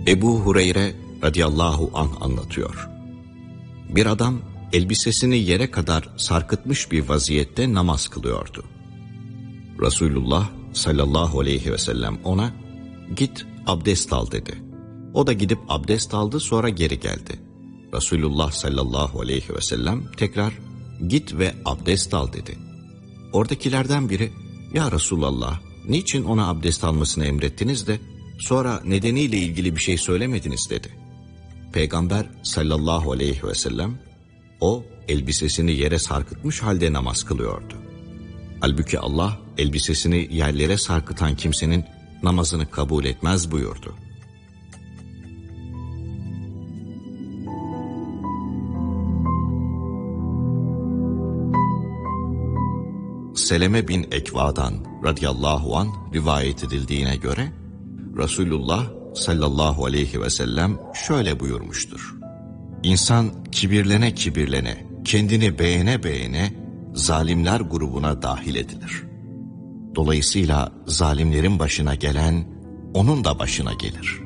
Ebu Hureyre radıyallahu anh anlatıyor. Bir adam elbisesini yere kadar sarkıtmış bir vaziyette namaz kılıyordu. Resulullah sallallahu aleyhi ve sellem ona "Git abdest al" dedi. O da gidip abdest aldı, sonra geri geldi. Resulullah sallallahu aleyhi ve sellem tekrar "Git ve abdest al" dedi. Oradakilerden biri "Ya Resulallah, niçin ona abdest almasını emrettiniz de sonra nedeniyle ilgili bir şey söylemediniz?" dedi. Peygamber sallallahu aleyhi ve sellem o elbisesini yere sarkıtmış halde namaz kılıyordu. Halbuki Allah elbisesini yerlere sarkıtan kimsenin namazını kabul etmez buyurdu. Seleme bin Ekva'dan radıyallahu an rivayet edildiğine göre Resulullah sallallahu aleyhi ve sellem şöyle buyurmuştur. İnsan kibirlene kibirlene, kendini beğene beğene zalimler grubuna dahil edilir. Dolayısıyla zalimlerin başına gelen onun da başına gelir.